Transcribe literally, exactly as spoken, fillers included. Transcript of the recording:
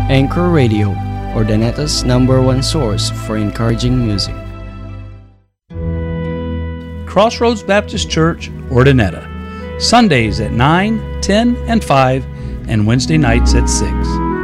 Anchor Radio, Urdaneta's number one source for encouraging music. Crossroads Baptist Church, Urdaneta. Sundays at nine, ten, and five, and Wednesday nights at six.